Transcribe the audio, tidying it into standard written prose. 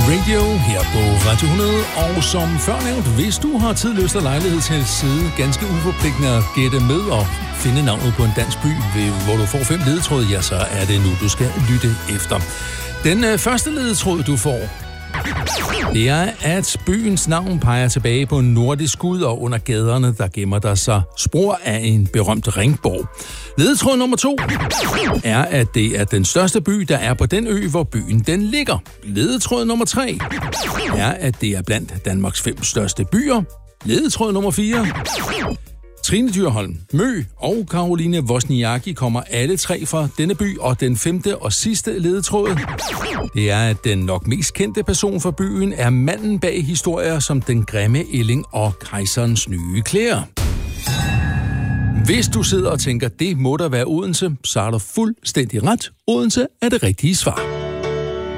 Radio her på Radio 100, og som førnævnt, hvis du har tid, lyst og lejlighed til at sidde ganske uforpligtende at gætte med og finde navnet på en dansk by, hvor du får 5 ledetråde, ja, så er det nu, du skal lytte efter. Den første ledetråd, du får, det er, at byens navn peger tilbage på en nordisk gud, og under gaderne, der gemmer der sig spor af en berømt ringborg. Ledetråd nummer 2 er, at det er den største by, der er på den ø, hvor byen den ligger. Ledetråd nummer 3 er, at det er blandt Danmarks 5 største byer. Ledetråd nummer 4. Trine Dyrholm, Mø og Caroline Wozniacki kommer alle 3 fra denne by, og den 5. og sidste ledetråd, det er, at den nok mest kendte person for byen er manden bag historier som Den Grimme Ælling og Kejserens nye klæder. Hvis du sidder og tænker, det må der være Odense, så er der fuldstændig ret. Odense er det rigtige svar.